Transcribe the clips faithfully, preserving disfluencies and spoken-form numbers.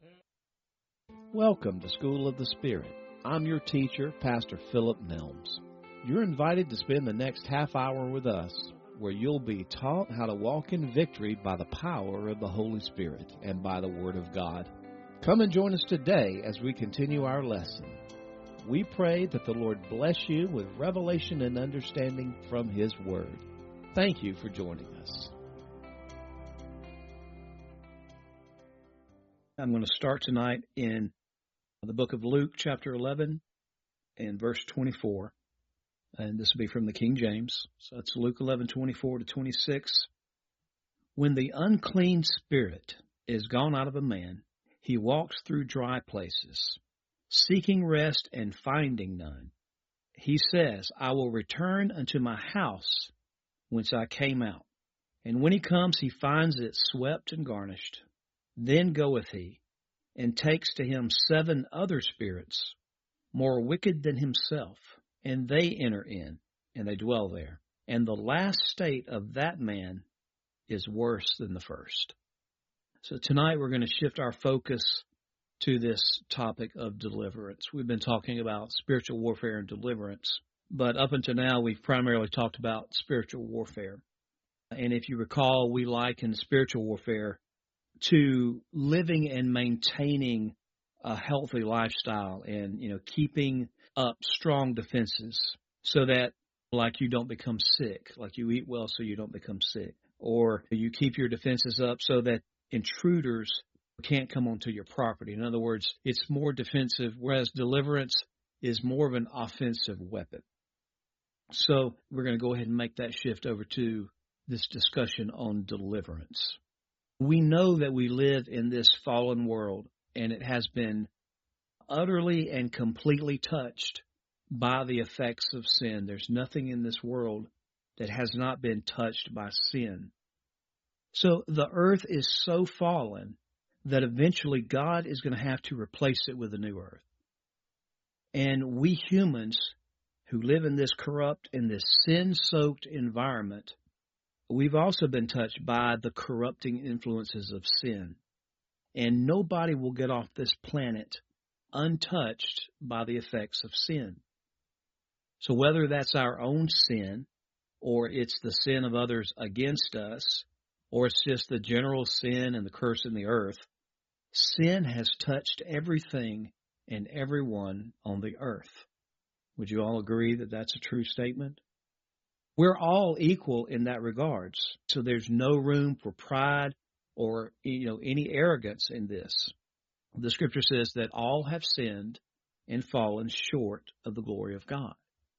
Welcome to School of the Spirit. I'm your teacher, Pastor Philip Nelms. You're invited to spend the next half hour with us, where you'll be taught how to walk in victory by the power of the Holy Spirit and by the Word of God. Come and join us today as we continue our lesson. We pray that the Lord bless you with revelation and understanding from His Word. Thank you for joining us. I'm going to start tonight in the book of Luke, chapter eleven, and verse twenty-four. And this will be from the King James. So that's Luke eleven, twenty-four to twenty-six. When the unclean spirit is gone out of a man, he walks through dry places, seeking rest and finding none. He says, I will return unto my house whence I came out. And when he comes, he finds it swept and garnished. Then goeth he, and takes to him seven other spirits, more wicked than himself, and they enter in, and they dwell there. And the last state of that man is worse than the first. So tonight we're going to shift our focus to this topic of deliverance. We've been talking about spiritual warfare and deliverance, but up until now we've primarily talked about spiritual warfare. And if you recall, we liken spiritual warfare to living and maintaining a healthy lifestyle and, you know, keeping up strong defenses so that, like, you don't become sick, like you eat well so you don't become sick, or you keep your defenses up so that intruders can't come onto your property. In other words, it's more defensive, whereas deliverance is more of an offensive weapon. So we're going to go ahead and make that shift over to this discussion on deliverance. We know that we live in this fallen world, and it has been utterly and completely touched by the effects of sin. There's nothing in this world that has not been touched by sin. So the earth is so fallen that eventually God is going to have to replace it with a new earth. And we humans who live in this corrupt, in this sin-soaked environment, we've also been touched by the corrupting influences of sin. And nobody will get off this planet untouched by the effects of sin. So whether that's our own sin, or it's the sin of others against us, or it's just the general sin and the curse in the earth, sin has touched everything and everyone on the earth. Would you all agree that that's a true statement? We're all equal in that regards. So there's no room for pride or, you know, any arrogance in this. The scripture says that all have sinned and fallen short of the glory of God.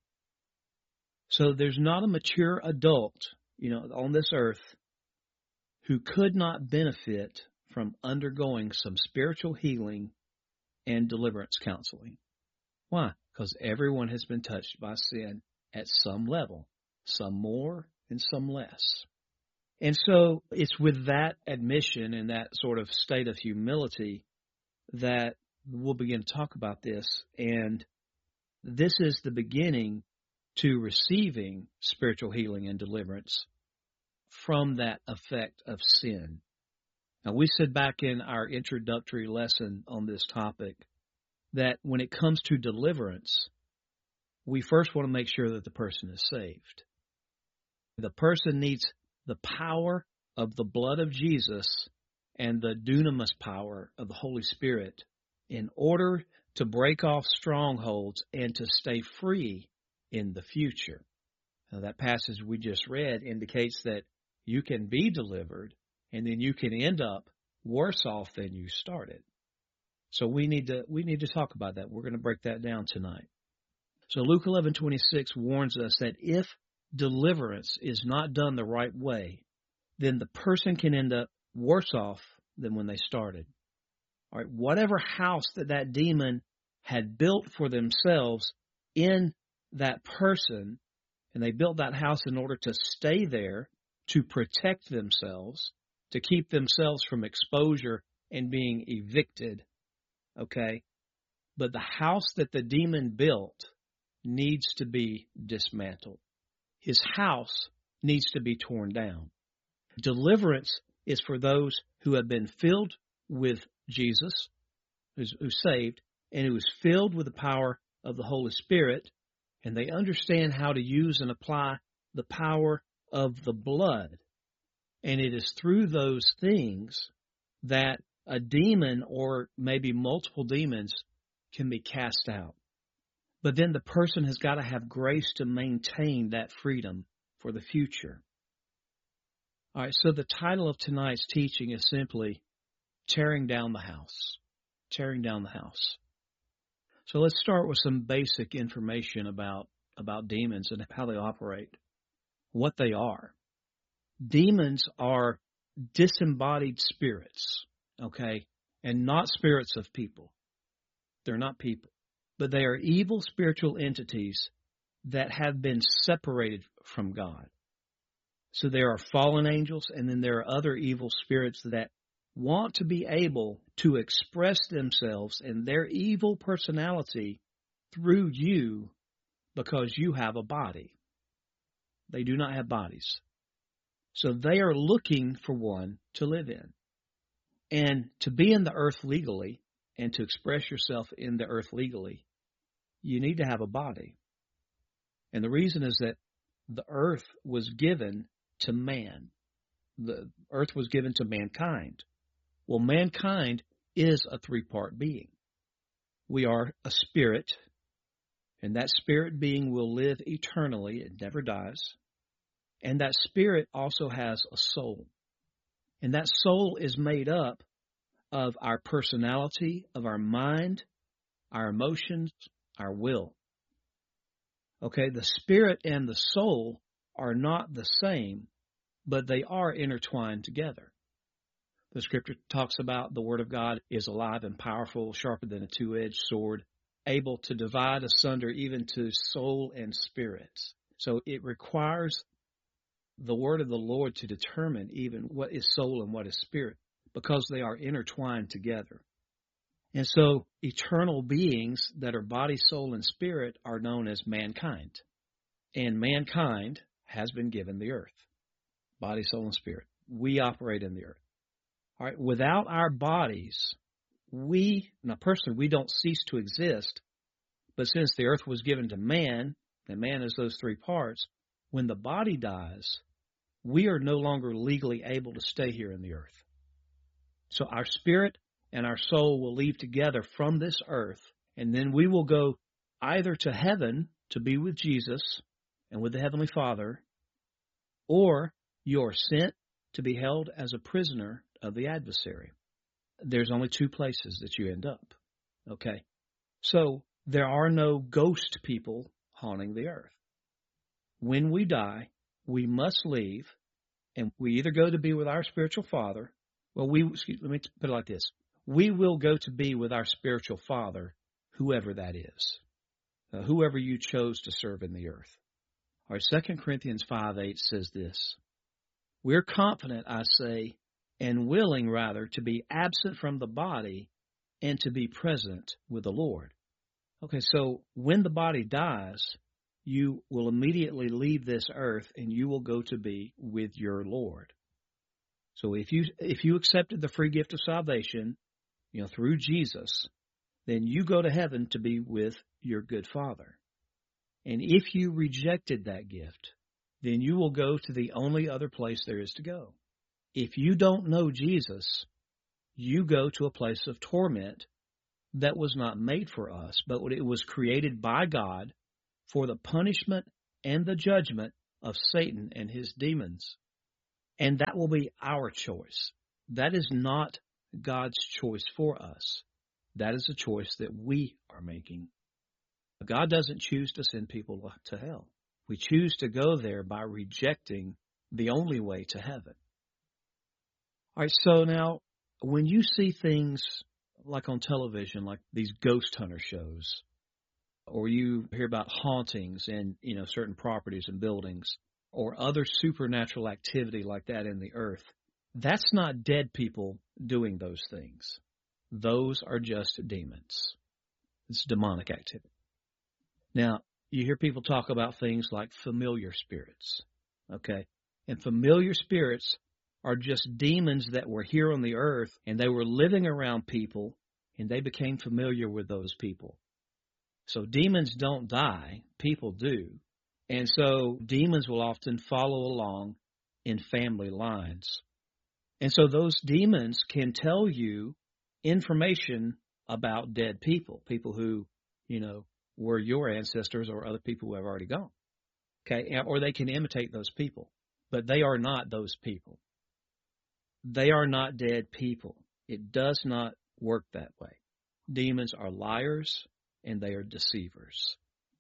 So there's not a mature adult, you know, on this earth who could not benefit from undergoing some spiritual healing and deliverance counseling. Why? Because everyone has been touched by sin at some level. Some more and some less. And so it's with that admission and that sort of state of humility that we'll begin to talk about this. And this is the beginning to receiving spiritual healing and deliverance from that effect of sin. Now, we said back in our introductory lesson on this topic that when it comes to deliverance, we first want to make sure that the person is saved. The person needs the power of the blood of Jesus and the dunamis power of the Holy Spirit in order to break off strongholds and to stay free in the future. Now, that passage we just read indicates that you can be delivered and then you can end up worse off than you started. So we need to we need to talk about that. We're going to break that down tonight. So Luke eleven twenty-six warns us that if deliverance is not done the right way, then the person can end up worse off than when they started. All right, whatever house that that demon had built for themselves in that person, and they built that house in order to stay there, to protect themselves, to keep themselves from exposure and being evicted, okay? But the house that the demon built needs to be dismantled. His house needs to be torn down. Deliverance is for those who have been filled with Jesus, who's, who's saved and who is filled with the power of the Holy Spirit, and they understand how to use and apply the power of the blood. And it is through those things that a demon, or maybe multiple demons, can be cast out. But then the person has got to have grace to maintain that freedom for the future. All right, so the title of tonight's teaching is simply Tearing Down the House. Tearing Down the House. So let's start with some basic information about, about demons and how they operate, what they are. Demons are disembodied spirits, okay, and not spirits of people. They're not people, but they are evil spiritual entities that have been separated from God. So there are fallen angels, and then there are other evil spirits that want to be able to express themselves and their evil personality through you because you have a body. They do not have bodies. So they are looking for one to live in. And to be in the earth legally and to express yourself in the earth legally, you need to have a body. And the reason is that the earth was given to man. The earth was given to mankind. Well, mankind is a three-part being. We are a spirit, and that spirit being will live eternally. It never dies. And that spirit also has a soul. And that soul is made up of our personality, of our mind, our emotions, our will. Okay, the spirit and the soul are not the same, but they are intertwined together. The scripture talks about the word of God is alive and powerful, sharper than a two-edged sword, able to divide asunder even to soul and spirit. So it requires the word of the Lord to determine even what is soul and what is spirit, because they are intertwined together. And so eternal beings that are body, soul, and spirit are known as mankind. And mankind has been given the earth. Body, soul, and spirit. We operate in the earth. All right. Without our bodies, we, now personally, we don't cease to exist. But since the earth was given to man, and man is those three parts, when the body dies, we are no longer legally able to stay here in the earth. So our spirit and our soul will leave together from this earth, and then we will go either to heaven to be with Jesus and with the Heavenly Father, or you are sent to be held as a prisoner of the adversary. There's only two places that you end up. Okay? So there are no ghost people haunting the earth. When we die, we must leave, and we either go to be with our spiritual father. Well, we excuse, let me put it like this. We will go to be with our spiritual father, whoever that is, uh, whoever you chose to serve in the earth. All right, Second Corinthians five eight says this. We're confident, I say, and willing, rather, to be absent from the body and to be present with the Lord. Okay, so when the body dies, you will immediately leave this earth and you will go to be with your Lord. So if you if you accepted the free gift of salvation, you know, through Jesus, then you go to heaven to be with your good Father. And if you rejected that gift, then you will go to the only other place there is to go. If you don't know Jesus, you go to a place of torment that was not made for us, but it was created by God for the punishment and the judgment of Satan and his demons. And that will be our choice. That is not God's choice for us. That is a choice that we are making. God doesn't choose to send people to hell. We choose to go there by rejecting the only way to heaven. All right, so now when you see things like on television, like these ghost hunter shows, or you hear about hauntings in, you know, certain properties and buildings, or other supernatural activity like that in the earth, that's not dead people doing those things. Those are just demons. It's demonic activity. Now, you hear people talk about things like familiar spirits, okay? And familiar spirits are just demons that were here on the earth, and they were living around people, and they became familiar with those people. So demons don't die, people do. And so demons will often follow along in family lines. And so those demons can tell you information about dead people, people who, you know, were your ancestors or other people who have already gone. Okay, or they can imitate those people, but they are not those people. They are not dead people. It does not work that way. Demons are liars and they are deceivers.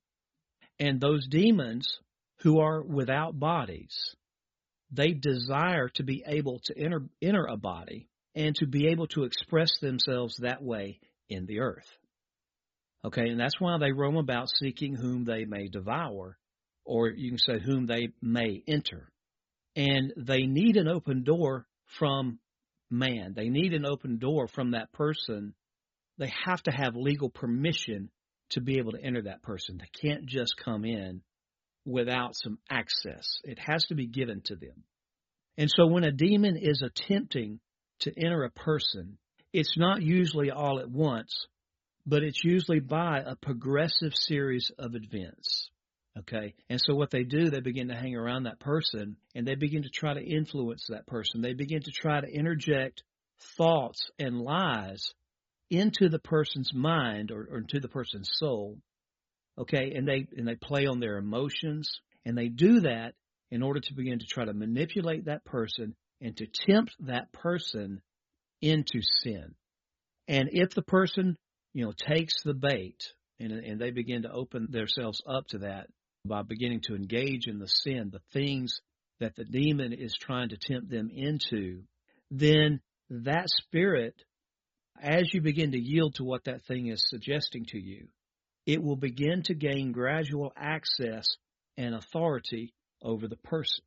And those demons who are without bodies, they desire to be able to enter, enter a body and to be able to express themselves that way in the earth. Okay, and that's why they roam about seeking whom they may devour, or you can say whom they may enter. And they need an open door from man. They need an open door from that person. They have to have legal permission to be able to enter that person. They can't just come in without some access. It has to be given to them. And so when a demon is attempting to enter a person, it's not usually all at once, but it's usually by a progressive series of events. Okay? And so what they do, they begin to hang around that person, and they begin to try to influence that person. They begin to try to interject thoughts and lies into the person's mind or, or into the person's soul. Okay? And they and they play on their emotions, and they do that in order to begin to try to manipulate that person and to tempt that person into sin. And if the person, you know, takes the bait and, and they begin to open themselves up to that by beginning to engage in the sin, the things that the demon is trying to tempt them into, then that spirit, as you begin to yield to what that thing is suggesting to you, it will begin to gain gradual access and authority over the person.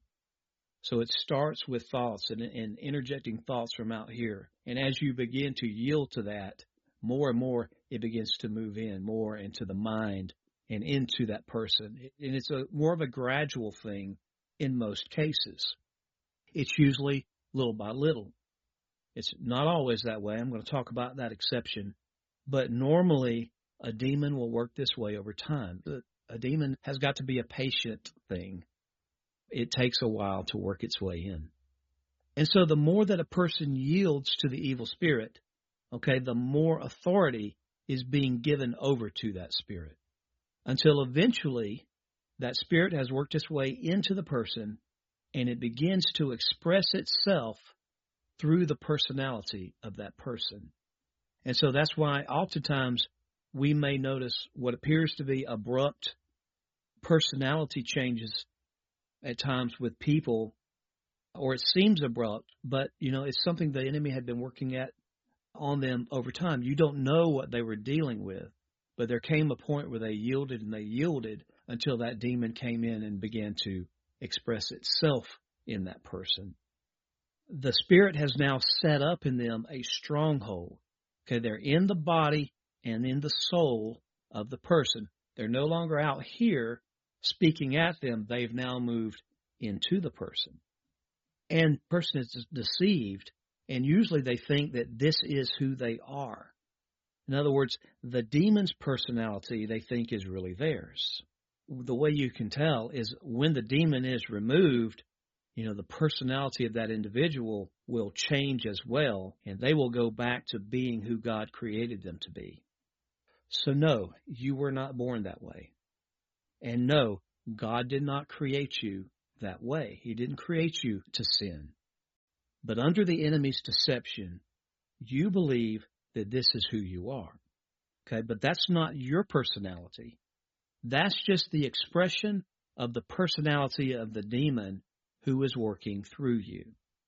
So it starts with thoughts and, and interjecting thoughts from out here. And as you begin to yield to that, more and more it begins to move in more into the mind and into that person. And it's a more of a gradual thing in most cases. It's usually little by little. It's not always that way. I'm going to talk about that exception. But normally a demon will work this way over time. A demon has got to be a patient thing. It takes a while to work its way in. And so the more that a person yields to the evil spirit, okay, the more authority is being given over to that spirit, until eventually that spirit has worked its way into the person and it begins to express itself through the personality of that person. And so that's why oftentimes we may notice what appears to be abrupt personality changes at times with people, or it seems abrupt, but, you know, it's something the enemy had been working at on them over time. You don't know what they were dealing with, but there came a point where they yielded and they yielded until that demon came in and began to express itself in that person. The spirit has now set up in them a stronghold. Okay, they're in the body and in the soul of the person. They're no longer out here speaking at them. They've now moved into the person. And the person is deceived, and usually they think that this is who they are. In other words, the demon's personality they think is really theirs. The way you can tell is when the demon is removed, you know, the personality of that individual will change as well, and they will go back to being who God created them to be. So no, you were not born that way. And no, God did not create you that way. He didn't create you to sin. But under the enemy's deception, you believe that this is who you are. Okay, but that's not your personality. That's just the expression of the personality of the demon who is working through you.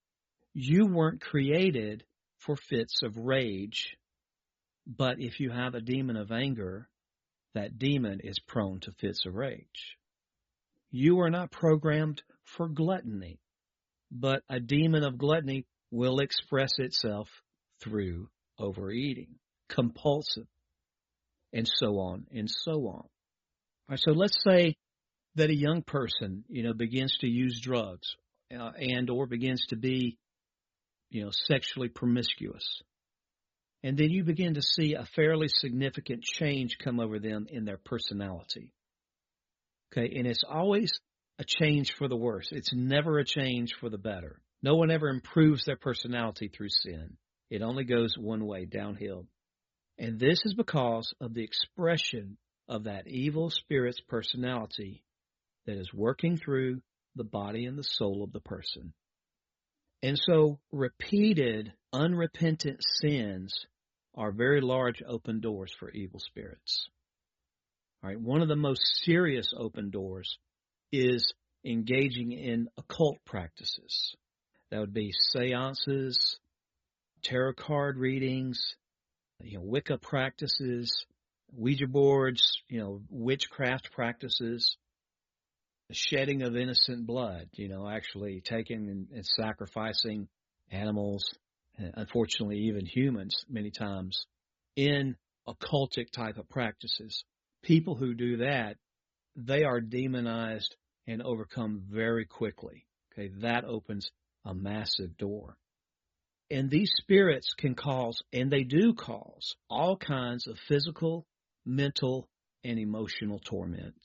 You weren't created for fits of rage, but if you have a demon of anger, that demon is prone to fits of rage. You are not programmed for gluttony, but a demon of gluttony will express itself through overeating, compulsive, and so on and so on. All right, so let's say that a young person, you know, begins to use drugs uh, and or begins to be, you know, sexually promiscuous. And then you begin to see a fairly significant change come over them in their personality. Okay, and it's always a change for the worse. It's never a change for the better. No one ever improves their personality through sin. It only goes one way, downhill. And this is because of the expression of that evil spirit's personality that is working through the body and the soul of the person. And so repeated, unrepentant sins are very large open doors for evil spirits. All right, one of the most serious open doors is engaging in occult practices. That would be seances, tarot card readings, you know, Wicca practices, Ouija boards, you know, witchcraft practices, the shedding of innocent blood, you know, actually taking and, and sacrificing animals, unfortunately even humans many times, in occultic type of practices. People who do that, they are demonized and overcome very quickly. Okay, that opens a massive door. And these spirits can cause, and they do cause, all kinds of physical, mental, and emotional torment.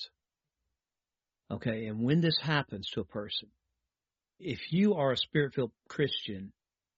Okay, and when this happens to a person, if you are a Spirit-filled Christian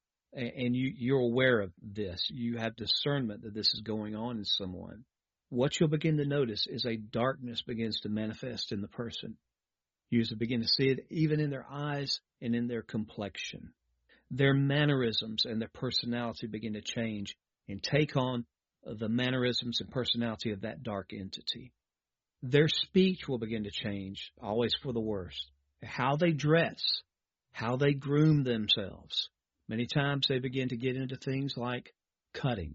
and you, you're aware of this, you have discernment that this is going on in someone, what you'll begin to notice is a darkness begins to manifest in the person. You begin to see it even in their eyes and in their complexion. Their mannerisms and their personality begin to change and take on the mannerisms and personality of that dark entity. Their speech will begin to change, always for the worst. How they dress, how they groom themselves. Many times they begin to get into things like cutting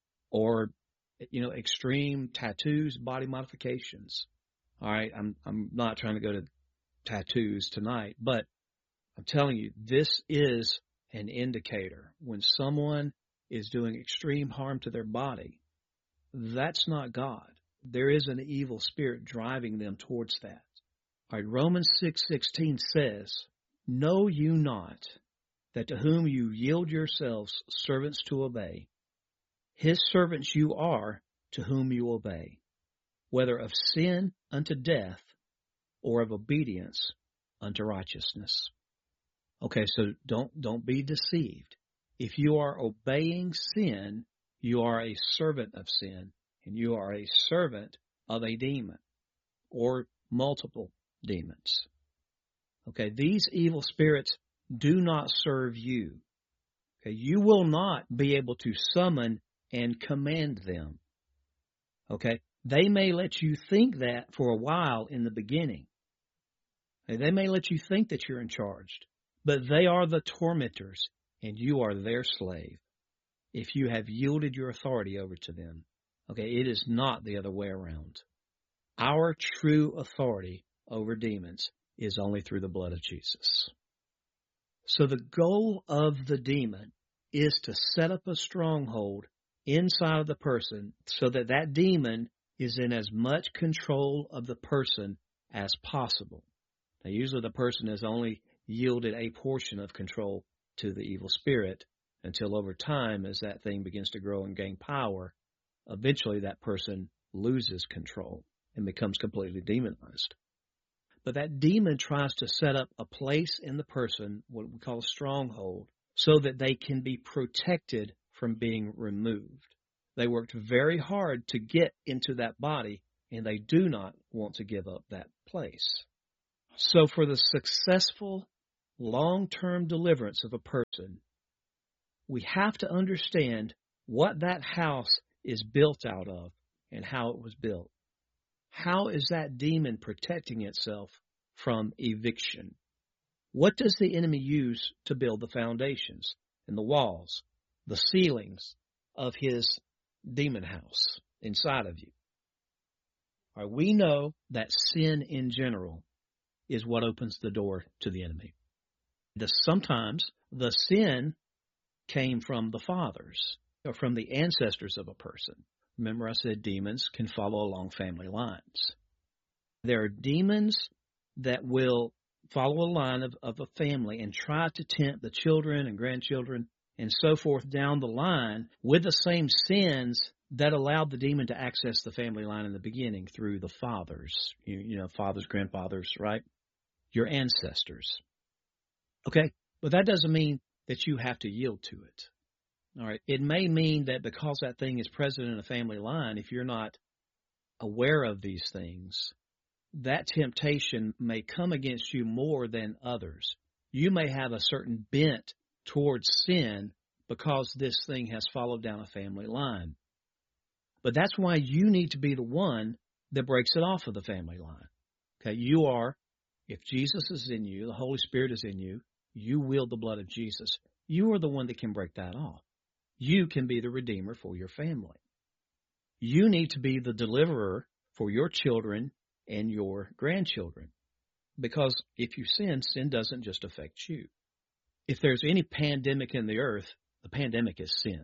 or, you know, extreme tattoos, body modifications. All right, I'm I'm not trying to go to tattoos tonight, but I'm telling you, this is an indicator. When someone is doing extreme harm to their body, that's not God. There is an evil spirit driving them towards that. All right, Romans six sixteen says, "Know you not that to whom you yield yourselves servants to obey, his servants you are to whom you obey, whether of sin unto death or of obedience unto righteousness." Okay, so don't don't be deceived. If you are obeying sin, you are a servant of sin, and you are a servant of a demon or multiple demons. Okay, these evil spirits do not serve you. Okay, you will not be able to summon and command them. Okay, they may let you think that for a while in the beginning. Okay, they may let you think that you're in charge, but they are the tormentors and you are their slave if you have yielded your authority over to them. Okay, it is not the other way around. Our true authority over demons is only through the blood of Jesus. So the goal of the demon is to set up a stronghold inside of the person so that that demon is in as much control of the person as possible. Now, usually the person has only yielded a portion of control to the evil spirit until over time, as that thing begins to grow and gain power, eventually that person loses control and becomes completely demonized. But that demon tries to set up a place in the person, what we call a stronghold, so that they can be protected from being removed. They worked very hard to get into that body, and they do not want to give up that place. So for the successful long-term deliverance of a person, we have to understand what that house is built out of and how it was built. How is that demon protecting itself from eviction? What does the enemy use to build the foundations and the walls, the ceilings of his demon house inside of you? All right, we know that sin in general is what opens the door to the enemy. The, sometimes the sin came from the fathers or from the ancestors of a person. Remember I said demons can follow along family lines. There are demons that will follow a line of, of a family and try to tempt the children and grandchildren and so forth down the line with the same sins that allowed the demon to access the family line in the beginning through the fathers, you, you know, fathers, grandfathers, right? Your ancestors. Okay? But that doesn't mean that you have to yield to it. All right? It may mean that because that thing is present in a family line, if you're not aware of these things, that temptation may come against you more than others. You may have a certain bent towards sin because this thing has followed down a family line. But that's why you need to be the one that breaks it off of the family line. Okay, you are, if Jesus is in you, the Holy Spirit is in you, you wield the blood of Jesus. You are the one that can break that off. You can be the redeemer for your family. You need to be the deliverer for your children and your grandchildren. Because if you sin, sin doesn't just affect you. If there's any pandemic in the earth, the pandemic is sin.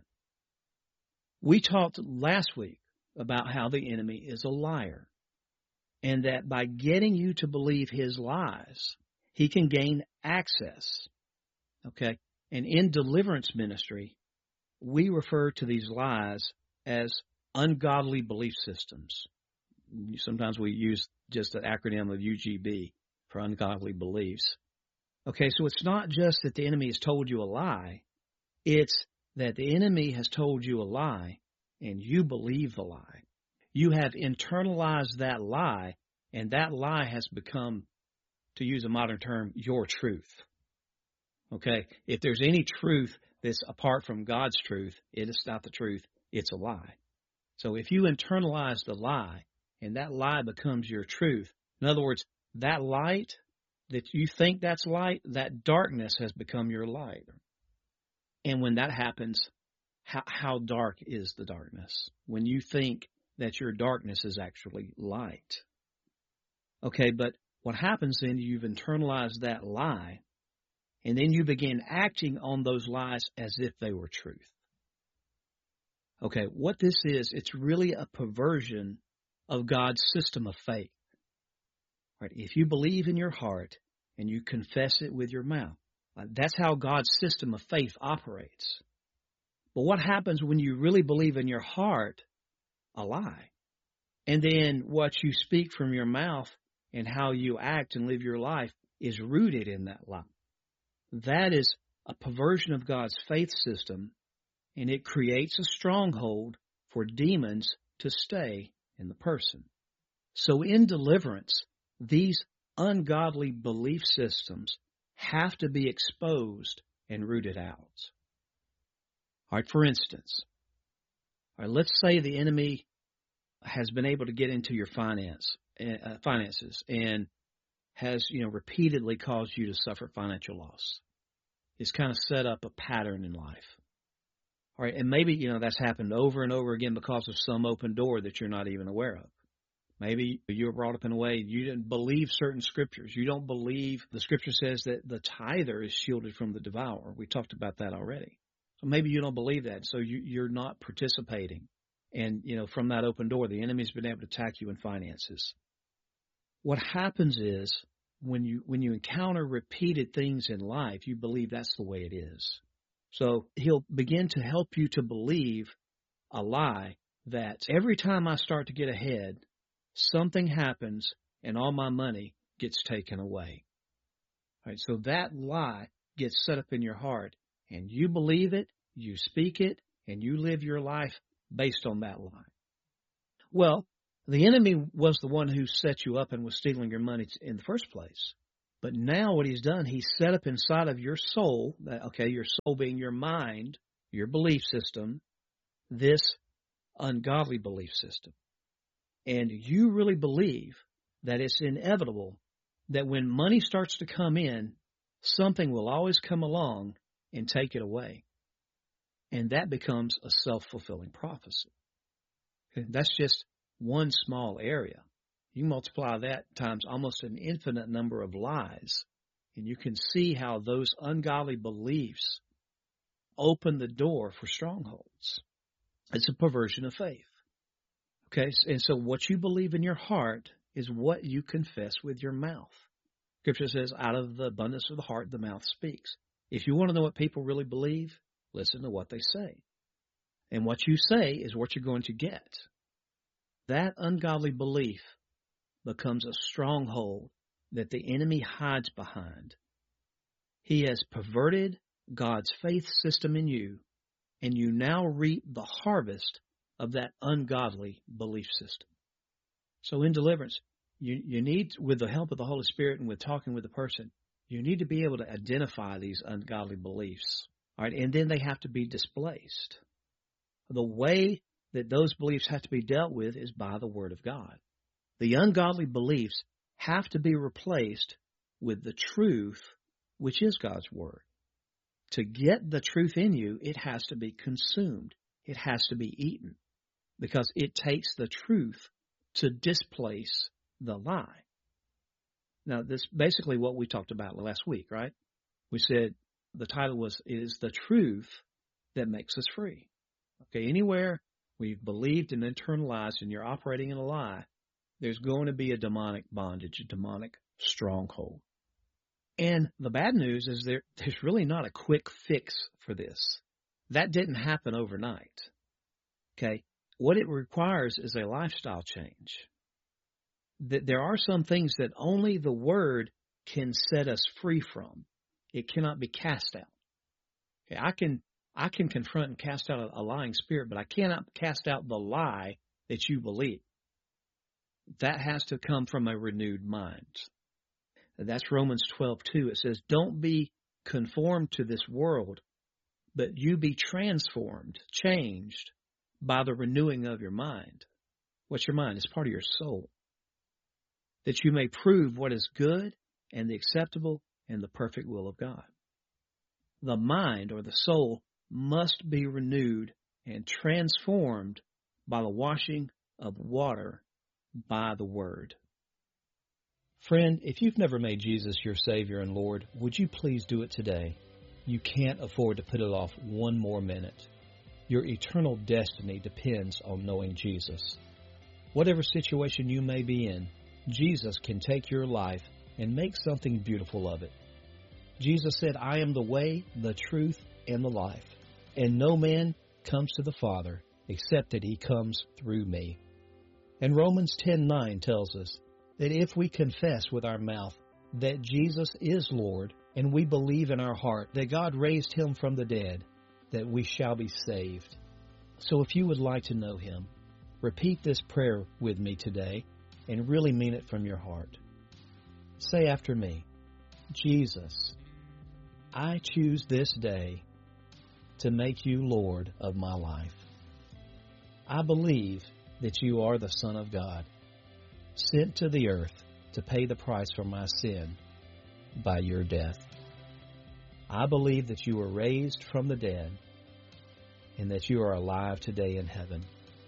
We talked last week about how the enemy is a liar, and that by getting you to believe his lies, he can gain access. Okay? And in deliverance ministry, we refer to these lies as ungodly belief systems. Sometimes we use just the acronym of U G B for ungodly beliefs. Okay, so it's not just that the enemy has told you a lie. It's that the enemy has told you a lie, and you believe the lie. You have internalized that lie, and that lie has become, to use a modern term, your truth. Okay? If there's any truth that's apart from God's truth, it is not the truth, it's a lie. So if you internalize the lie, and that lie becomes your truth, in other words, that light that you think that's light, that darkness has become your light. And when that happens, how, how dark is the darkness? When you think that your darkness is actually light. Okay, but what happens then, you've internalized that lie, and then you begin acting on those lies as if they were truth. Okay, what this is, it's really a perversion of God's system of faith. Right? If you believe in your heart and you confess it with your mouth, that's how God's system of faith operates. But what happens when you really believe in your heart a lie? And then what you speak from your mouth and how you act and live your life is rooted in that lie. That is a perversion of God's faith system, and it creates a stronghold for demons to stay in the person. So in deliverance, these ungodly belief systems have to be exposed and rooted out. All right, for instance, all right, let's say the enemy has been able to get into your finance, uh, finances and has, you know, repeatedly caused you to suffer financial loss. It's kind of set up a pattern in life. All right, and maybe, you know, that's happened over and over again because of some open door that you're not even aware of. Maybe you were brought up in a way you didn't believe certain scriptures. You don't believe the scripture says that the tither is shielded from the devourer. We talked about that already. So maybe you don't believe that, so you, you're not participating. And, you know, from that open door, the enemy's been able to attack you in finances. What happens is when you when you encounter repeated things in life, you believe that's the way it is. So he'll begin to help you to believe a lie that every time I start to get ahead, something happens and all my money gets taken away. All right, so that lie gets set up in your heart, and you believe it, you speak it, and you live your life based on that lie. Well, the enemy was the one who set you up and was stealing your money in the first place. But now what he's done, he's set up inside of your soul, okay, your soul being your mind, your belief system, this ungodly belief system. And you really believe that it's inevitable that when money starts to come in, something will always come along and take it away. And that becomes a self-fulfilling prophecy. Okay? That's just one small area. You multiply that times almost an infinite number of lies, and you can see how those ungodly beliefs open the door for strongholds. It's a perversion of faith. Okay, and so what you believe in your heart is what you confess with your mouth. Scripture says, out of the abundance of the heart, the mouth speaks. If you want to know what people really believe, Listen to what they say. And what you say is what you're going to get. That ungodly belief becomes a stronghold that the enemy hides behind. He has perverted God's faith system in you, and you now reap the harvest of that ungodly belief system. So in deliverance, you, you need, with the help of the Holy Spirit and with talking with the person, you need to be able to identify these ungodly beliefs. All right, and then they have to be displaced. The way that those beliefs have to be dealt with is by the Word of God. The ungodly beliefs have to be replaced with the truth, which is God's Word. To get the truth in you, it has to be consumed. It has to be eaten, because it takes the truth to displace the lie. Now, this is basically what we talked about last week, right? We said the title was, "Is the Truth That Makes Us Free." Okay, anywhere where you've believed and internalized and you're operating in a lie, there's going to be a demonic bondage, a demonic stronghold. And the bad news is there, there's really not a quick fix for this. That didn't happen overnight. Okay, what it requires is a lifestyle change. There are some things that only the Word can set us free from. It cannot be cast out. Okay, I can I can confront and cast out a, a lying spirit, but I cannot cast out the lie that you believe. That has to come from a renewed mind. That's Romans twelve two. It says, "Don't be conformed to this world, but you be transformed, changed by the renewing of your mind." What's your mind? It's part of your soul. "That you may prove what is good and the acceptable and the perfect will of God." The mind or the soul must be renewed and transformed by the washing of water by the Word. Friend, if you've never made Jesus your Savior and Lord, would you please do it today? You can't afford to put it off one more minute. Your eternal destiny depends on knowing Jesus. Whatever situation you may be in, Jesus can take your life and make something beautiful of it. Jesus said, "I am the way, the truth, and the life, and no man comes to the Father except that he comes through me." And Romans ten nine tells us that if we confess with our mouth that Jesus is Lord, and we believe in our heart that God raised him from the dead, that we shall be saved. So if you would like to know him, repeat this prayer with me today and really mean it from your heart. Say after me, "Jesus, I choose this day to make you Lord of my life. I believe that you are the Son of God, sent to the earth to pay the price for my sin by your death. I believe that you were raised from the dead and that you are alive today in heaven.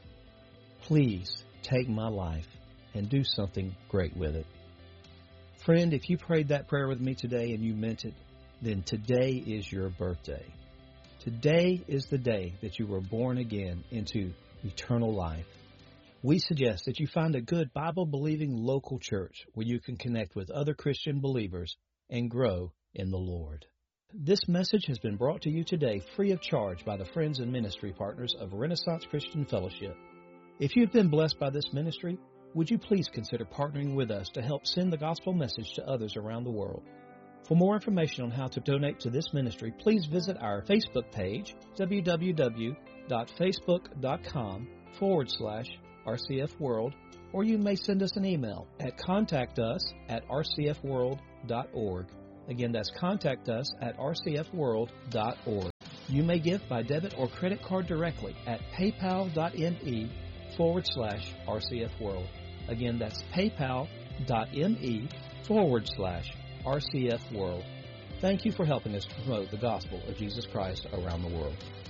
Please take my life and do something great with it." Friend, if you prayed that prayer with me today and you meant it, then today is your birthday. Today is the day that you were born again into eternal life. We suggest that you find a good Bible-believing local church where you can connect with other Christian believers and grow in the Lord. This message has been brought to you today free of charge by the friends and ministry partners of Renaissance Christian Fellowship. If you've been blessed by this ministry, would you please consider partnering with us to help send the gospel message to others around the world? For more information on how to donate to this ministry, please visit our Facebook page, www.facebook.com forward slash RCF World, or you may send us an email at contact us at r c f world dot org. Again, that's contact us at r c f world dot org. You may give by debit or credit card directly at paypal.me forward slash RCF World. Again, that's paypal.me forward slash RCF World. Thank you for helping us promote the gospel of Jesus Christ around the world.